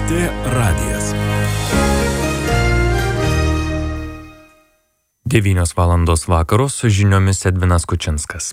LRT radijas. 9 valandos vakaro su žiniomis Edvinas Kučinskas.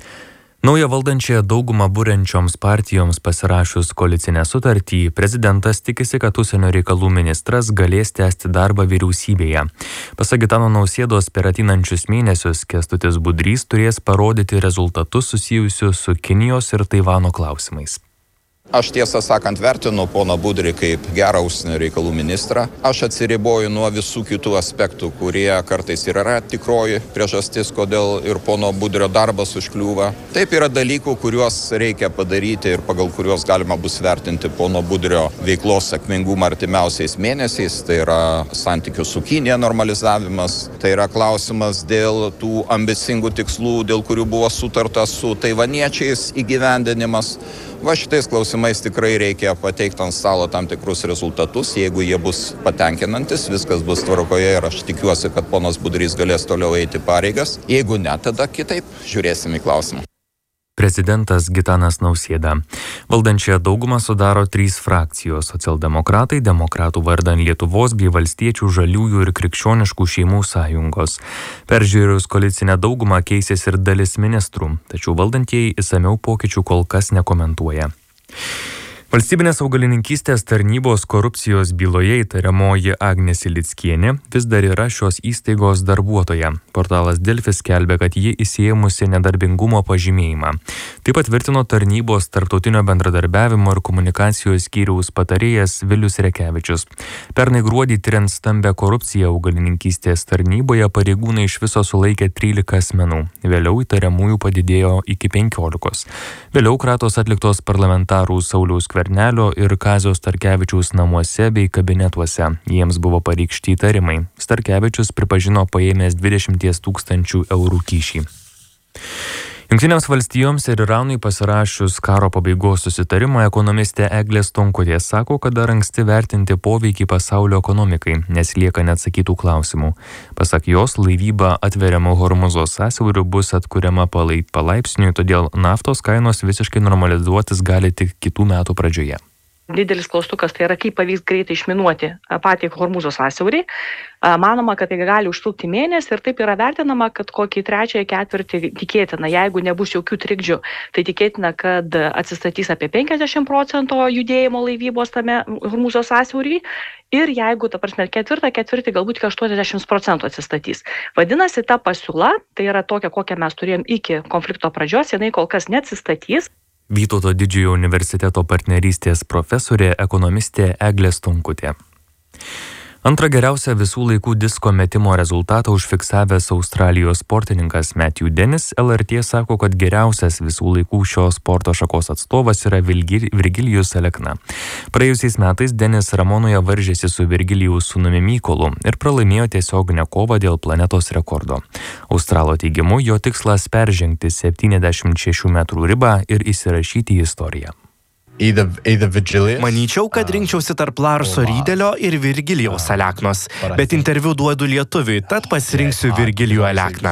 Naują valdančiąją daugumą būrenčioms partijoms pasirašius koalicinę sutartį, prezidentas tikisi, kad užsienio reikalų ministras galės tęsti darbą vyriausybėje. Pasak Gitano Nausėdos, per ateinančius mėnesius Kęstutis Budrys turės parodyti rezultatus susijusius su Kinijos ir Taivano klausimais. Aš tiesą sakant vertinu poną Budrį kaip gerą užsienio reikalų ministrą. Aš atsiriboju nuo visų kitų aspektų, kurie kartais ir yra tikroji priežastis, kodėl ir pono Budrio darbas užkliūva. Taip yra dalykų, kuriuos reikia padaryti ir pagal kuriuos galima bus vertinti pono Budrio veiklos sėkmingumą artimiausiais mėnesiais. Tai yra santykių su Kinija normalizavimas, tai yra klausimas dėl tų ambicingų tikslų, dėl kurių buvo sutarta su taivaniečiais įgyvendinimas. Va šitais klausimais tikrai reikia pateikti ant stalo tam tikrus rezultatus. Jeigu jie bus patenkinantis, viskas bus tvarkoje ir aš tikiuosi, kad ponas Budrys galės toliau eiti pareigas. Jeigu ne, tada kitaip žiūrėsim į klausimą. Prezidentas Gitanas Nausėda. Valdančiąją daugumą sudaro 3 frakcijos – socialdemokratai, demokratų vardan Lietuvos bei valstiečių, žaliųjų ir krikščioniškų šeimų sąjungos. Peržiūrėjus koalicinę daugumą keisis ir dalis ministrų, tačiau valdantieji išsamiau pokyčių kol kas nekomentuoja. Valstybinės augalininkystės tarnybos korupcijos byloje įtariamoji Agnė Silickienė vis dar yra šios įstaigos darbuotoja. Portalas Delfi skelbia, kad ji įsiėmusi nedarbingumo pažymėjimą. Taip patvirtino tarnybos tarptautinio bendradarbiavimo ir komunikacijos skyriaus patarėjas Vilius Rekevičius. Pernai gruodį tiriant stambią korupciją augalininkystės tarnyboje pareigūnai iš viso sulaikė 13 asmenų. Vėliau įtariamųjų padidėjo iki 15. Vėliau kratos atliktos parlamentarų Sauliaus Skvernelio ir Kazio Starkevičiaus namuose bei kabinetuose. Jiems buvo pareikšti įtarimai. Starkevičius pripažino paėmęs 20 000 eurų kyšį. Jungtinėms valstijoms ir Iranui pasirašius karo pabaigos susitarimą, ekonomistė Eglė Stonkutė sako, kad dar anksti vertinti poveikį pasaulio ekonomikai, nes lieka neatsakytų klausimų. Pasak jos, laivyba atveriamo Hormuzo sąsiauriu bus atkuriama palaipsniui, todėl naftos kainos visiškai normalizuotis gali tik kitų metų pradžioje. Didelis klaustukas tai yra, kaip pavyks greitai išminuoti patį Hormuzo sąsiaurį. Manoma, kad tai gali užtrukti mėnesį ir taip yra vertinama, kad kokį 3 ketvirtį tikėtina, jeigu nebus jokių trikdžių, tai tikėtina, kad atsistatys apie 50% judėjimo laivybos tame Hormuzo sąsiaurį ir jeigu, 4 ketvirtį galbūt 80% atsistatys. Vadinasi, ta pasiūla, tai yra tokia, kokią mes turėjom iki konflikto pradžios, jinai kol kas neatsistatys. Vytauto Didžiojo universiteto partnerystės profesorė ekonomistė Eglė Stonkutė. Antrą geriausią visų laikų disko metimo rezultatą užfiksavęs Australijos sportininkas Matthew Dennis LRT sako, kad geriausias visų laikų šios sporto šakos atstovas yra Virgilijus Alekna. Praėjusiais metais Dennis Ramonoje varžėsi su Virgilijaus sūnumi Mykolu ir pralaimėjo tiesioginę kovą dėl planetos rekordo. Australo teigimu, jo tikslas peržengti 76 metrų ribą ir įsirašyti į istoriją. Manyčiau, kad rinkčiausi tarp Larso Rydelio ir Virgilijaus Aleknos, bet interviu duodu lietuviui, tad pasirinksiu Virgilijų Alekną.